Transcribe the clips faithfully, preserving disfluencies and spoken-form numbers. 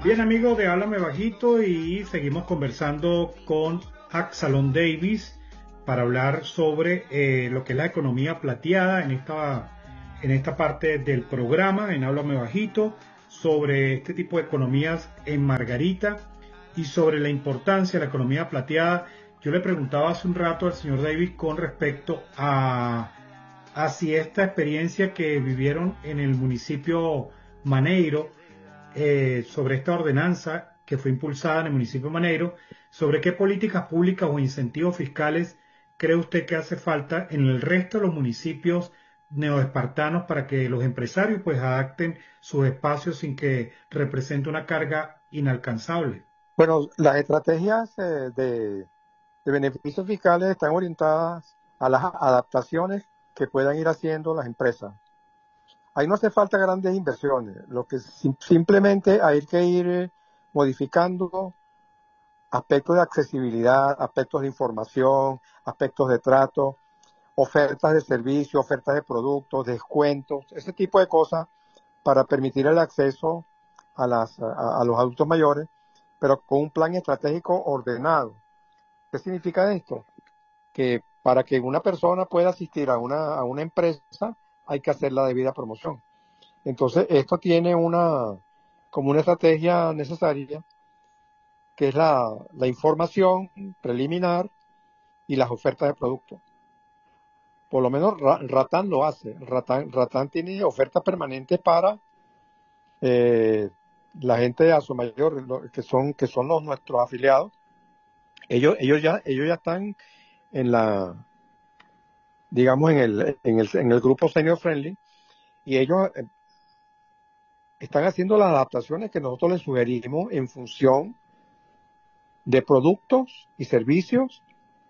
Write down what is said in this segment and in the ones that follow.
Bien, amigos de Háblame Bajito, y seguimos conversando con Axalón Davis para hablar sobre eh, lo que es la economía plateada en esta, en esta parte del programa, en Háblame Bajito, sobre este tipo de economías en Margarita y sobre la importancia de la economía plateada. Yo le preguntaba hace un rato al señor Davis con respecto a, a si esta experiencia que vivieron en el municipio Maneiro, eh, sobre esta ordenanza que fue impulsada en el municipio de Maneiro, sobre qué políticas públicas o incentivos fiscales cree usted que hace falta en el resto de los municipios neoespartanos para que los empresarios pues adapten sus espacios sin que represente una carga inalcanzable. Bueno, las estrategias eh, de, de beneficios fiscales están orientadas a las adaptaciones que puedan ir haciendo las empresas. Ahí no hace falta grandes inversiones, lo que sim- simplemente hay que ir eh, modificando aspectos de accesibilidad, aspectos de información, aspectos de trato, ofertas de servicio, ofertas de productos, descuentos, ese tipo de cosas para permitir el acceso a, las, a, a los adultos mayores, pero con un plan estratégico ordenado. ¿Qué significa esto? Que para que una persona pueda asistir a una, a una empresa hay que hacer la debida promoción. Entonces, esto tiene una, como una estrategia necesaria, que es la, la información preliminar y las ofertas de productos. Por lo menos Ra- Ratán lo hace. Ratán, Ratán tiene ofertas permanentes para eh, la gente de Aso Mayor, lo- que son, que son los nuestros afiliados. Ellos, ellos ya, ellos ya están en la, digamos, en el, en el, en el grupo Senior Friendly, y ellos eh, están haciendo las adaptaciones que nosotros les sugerimos en función de productos y servicios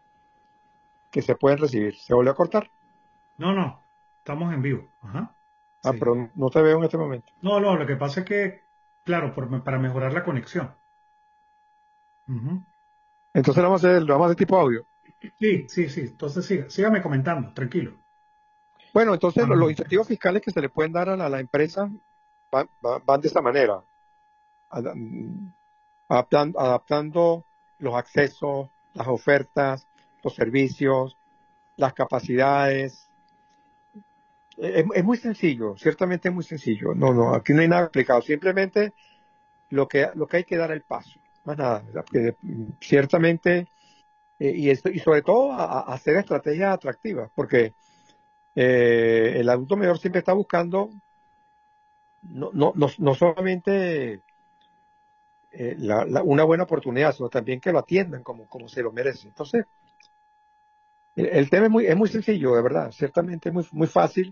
que se pueden recibir. ¿Se volvió a cortar? No, no, estamos en vivo. Ajá. Ah, Sí. pero no te veo en este momento. No, no, lo que pasa es que, claro, por- para mejorar la conexión. Ujú. Entonces lo vamos a hacer, lo vamos a hacer tipo audio. Sí, sí, sí. Entonces siga, sígame comentando, tranquilo. Bueno, entonces lo- los Amén. incentivos fiscales que se le pueden dar a la, la empresa van, van- van de esta manera, ada- adaptan- adaptando los accesos, las ofertas, los servicios, las capacidades. Es, es muy sencillo, ciertamente es muy sencillo. No, no, aquí no hay nada explicado. Simplemente lo que, lo que hay que dar el paso, más nada. ¿Verdad? Porque, mm, ciertamente, eh, y, esto, y sobre todo a, a hacer estrategias atractivas, porque eh, el adulto mayor siempre está buscando no, no, no, no solamente eh, la, la, una buena oportunidad, sino también que lo atiendan como, como se lo merece. Entonces, el, el tema es muy, es muy sencillo, de verdad, ciertamente es muy, muy fácil.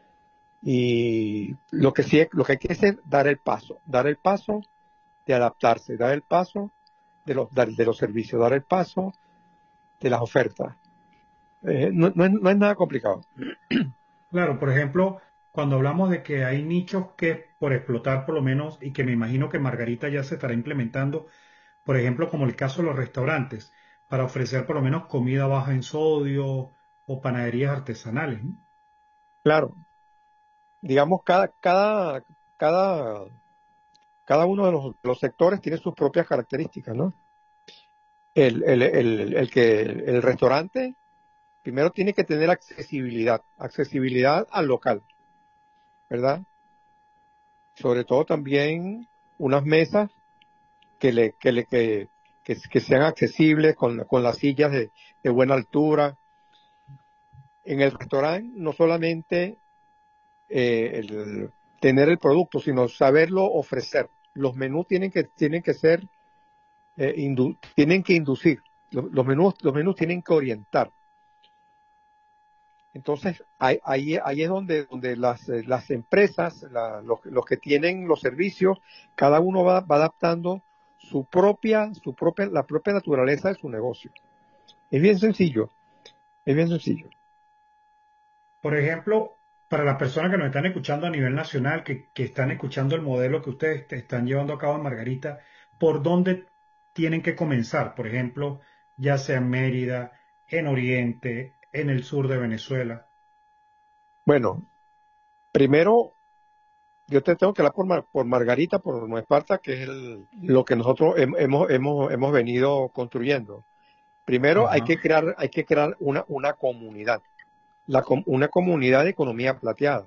Y lo que sí, lo que hay que hacer es dar el paso, dar el paso de adaptarse, dar el paso de los, de los servicios, dar el paso de las ofertas. Eh, no, no, es, no es nada complicado. Claro, por ejemplo, cuando hablamos de que hay nichos que por explotar por lo menos, y que me imagino que Margarita ya se estará implementando, por ejemplo, como el caso de los restaurantes, para ofrecer por lo menos comida baja en sodio o panaderías artesanales, ¿no? Claro, digamos, cada, cada, cada, cada uno de los, los sectores tiene sus propias características, ¿no? El, el, el, el que el restaurante primero tiene que tener accesibilidad, accesibilidad al local, ¿verdad? Sobre todo también unas mesas que le, que le, que, que, que sean accesibles con, con las sillas de, de buena altura. En el restaurante no solamente eh, el, tener el producto, sino saberlo ofrecer. Los menús tienen que, tienen que ser, eh, indu, tienen que inducir. Los, los, menús, los menús tienen que orientar. Entonces, ahí, ahí, ahí es donde, donde las, eh, las empresas, la, los, los, que tienen los servicios, cada uno va, va adaptando su propia, su propia, la propia naturaleza de su negocio. Es bien sencillo, es bien sencillo. Por ejemplo, para las personas que nos están escuchando a nivel nacional, que, que están escuchando el modelo que ustedes te- están llevando a cabo en Margarita, ¿por dónde tienen que comenzar? Por ejemplo, ya sea en Mérida, en Oriente, en el sur de Venezuela. Bueno, primero yo te tengo que hablar por, Mar- por Margarita, por Nueva Esparta, que es el- lo que nosotros hem- hemos, hemos, hemos venido construyendo. Primero hay Ajá. que crear, hay que crear una, una comunidad, la, com- una comunidad de economía plateada.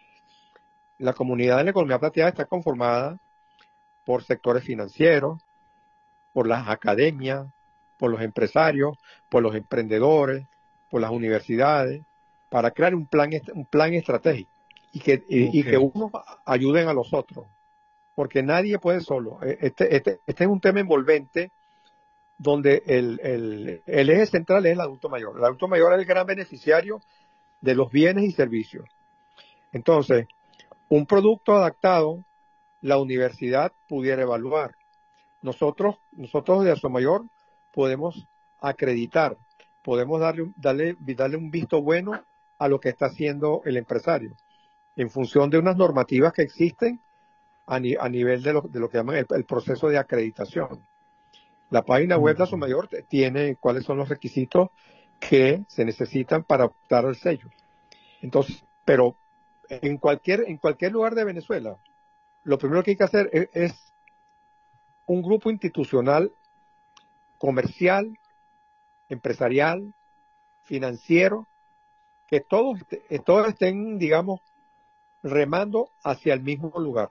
La comunidad de la economía plateada está conformada por sectores financieros, por las academias, por los empresarios, por los emprendedores, por las universidades, para crear un plan, est- un plan estratégico y que, y, y Ok. que unos ayuden a los otros, porque nadie puede solo. E- Este, este, este es un tema envolvente donde el, el, el eje central es el adulto mayor. El adulto mayor es el gran beneficiario de los bienes y servicios. Entonces, un producto adaptado, la universidad pudiera evaluar. Nosotros, nosotros de Asomayor podemos acreditar, podemos darle, darle, darle un visto bueno a lo que está haciendo el empresario, en función de unas normativas que existen a, ni, a nivel de lo, de lo que llaman el, el proceso de acreditación. La página web de Mm. Asomayor tiene cuáles son los requisitos que se necesitan para optar al sello. Entonces, pero en cualquier, en cualquier lugar de Venezuela, lo primero que hay que hacer es, es un grupo institucional, comercial, empresarial, financiero, que todos, que todos estén, digamos, remando hacia el mismo lugar.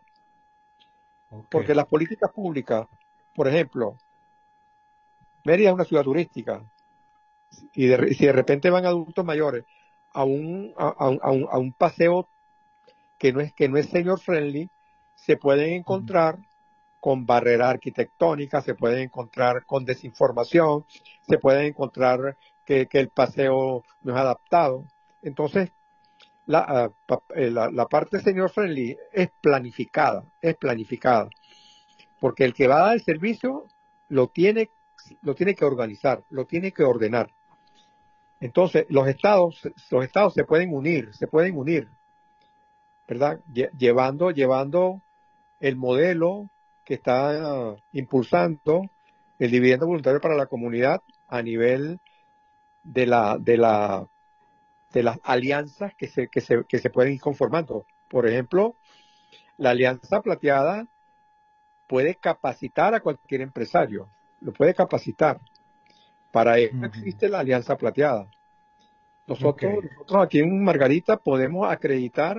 Ok. Porque las políticas públicas, por ejemplo, Mérida es una ciudad turística, y de, si de repente van adultos mayores a un, a, a un, a un, a un paseo que no es, que no es senior friendly, se pueden Mm. encontrar con barrera arquitectónica, se pueden encontrar con desinformación, se pueden encontrar que, que el paseo no es adaptado. Entonces, la, uh, la, la parte senior friendly es planificada, es planificada, porque el que va a dar el servicio lo tiene, lo tiene que organizar, lo tiene que ordenar. Entonces, los estados, los estados se pueden unir, se pueden unir, ¿verdad? Lle- Llevando, llevando el modelo que está uh, impulsando el dividendo voluntario para la comunidad a nivel de la, de la, de las alianzas que se, que se, que se pueden ir conformando. Por ejemplo, la alianza plateada puede capacitar a cualquier empresario, lo puede capacitar. Para eso Ujú. existe la alianza plateada. Ok. Nosotros, nosotros aquí en Margarita podemos acreditar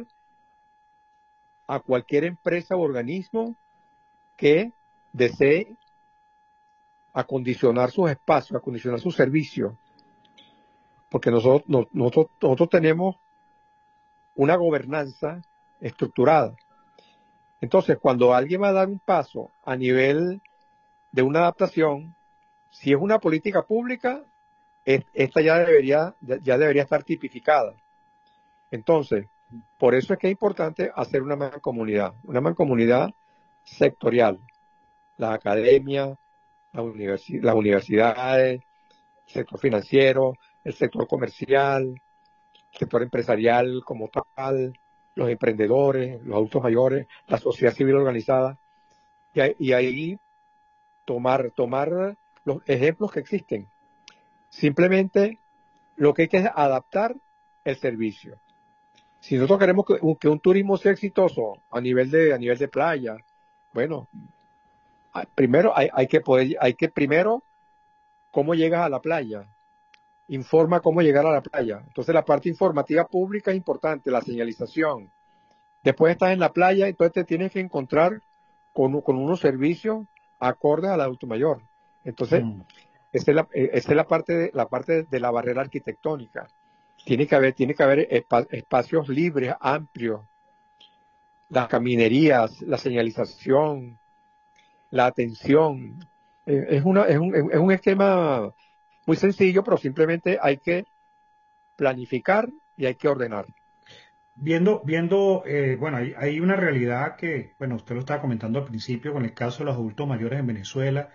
a cualquier empresa o organismo que desee acondicionar sus espacios, acondicionar sus servicios, porque nosotros, no- nosotros, nosotros tenemos una gobernanza estructurada. Entonces, cuando alguien va a dar un paso a nivel de una adaptación, si es una política pública, es- esta ya debería, ya debería estar tipificada. Entonces, por eso es que es importante hacer una mancomunidad, una mancomunidad sectorial. Las academias, las, universi- las universidades, el sector financiero, el sector comercial, el sector empresarial como tal, los emprendedores, los adultos mayores, la sociedad civil organizada, y, ahí- y ahí tomar, tomar los ejemplos que existen. Simplemente lo que hay que es adaptar el servicio. Si nosotros queremos que, un- que un turismo sea exitoso a nivel de, a nivel de playa, bueno, ah, primero hay, hay que poder, hay que primero cómo llegas a la playa, informa cómo llegar a la playa. Entonces la parte informativa pública es importante, la señalización. Después estás en la playa, entonces te tienes que encontrar con, con unos servicios acordes al adulto mayor. Entonces, Mm. esa es la, eh, esa es la parte de, la parte de la barrera arquitectónica. Tiene que haber, tiene que haber espa- espacios libres, amplios, las caminerías, la señalización, la atención. Eh, es, una, es, un, es un esquema muy sencillo, pero simplemente hay que planificar y hay que ordenar. Viendo, viendo, eh, bueno, hay, hay una realidad que, bueno, usted lo estaba comentando al principio con el caso de los adultos mayores en Venezuela.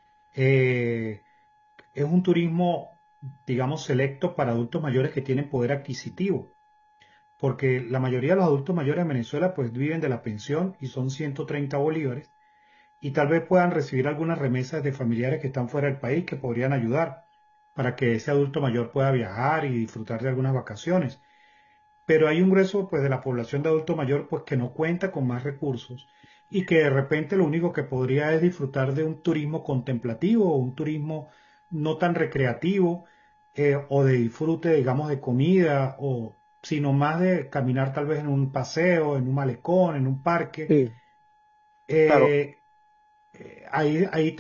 Eh, es un turismo, digamos, selecto para adultos mayores que tienen poder adquisitivo, porque la mayoría de los adultos mayores en Venezuela pues viven de la pensión y son ciento treinta bolívares y tal vez puedan recibir algunas remesas de familiares que están fuera del país que podrían ayudar para que ese adulto mayor pueda viajar y disfrutar de algunas vacaciones. pero hay un grueso pues de la población de adulto mayor pues que no cuenta con más recursos y que de repente lo único que podría es disfrutar de un turismo contemplativo o un turismo no tan recreativo, eh, o de disfrute, digamos, de comida, o sino más de caminar tal vez en un paseo, en un malecón, en un parque. Sí, claro. Eh, eh, ahí, ahí